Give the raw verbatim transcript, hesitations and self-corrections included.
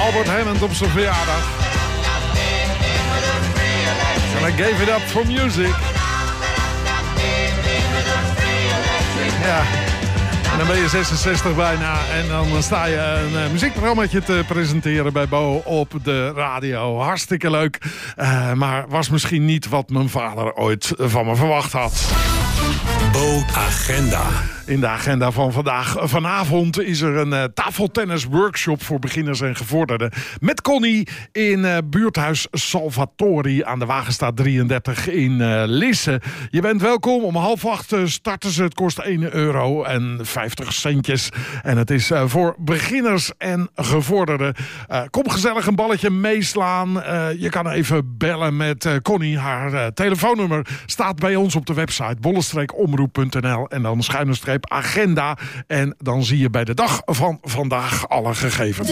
Albert Hammond op zijn verjaardag. En I gave it up for music. Ja. En dan ben je zesenzestig bijna en dan sta je een uh, muziekprogrammaatje te presenteren bij Bo op de radio. Hartstikke leuk, uh, maar was misschien niet wat mijn vader ooit van me verwacht had. Bo Agenda. In de agenda van vandaag. Vanavond is er een uh, tafeltennis-workshop voor beginners en gevorderden. Met Connie in uh, buurthuis Salvatori aan de Wagenstraat drieëndertig in uh, Lisse. Je bent welkom. Om half acht uh, starten ze. Het kost één euro en vijftig centjes. En het is uh, voor beginners en gevorderden. Uh, kom gezellig een balletje meeslaan. Uh, je kan even bellen met uh, Connie. Haar uh, telefoonnummer staat bij ons op de website bolle streek omroep punt n l en dan schuine streep agenda. En dan zie je bij de dag van vandaag alle gegevens.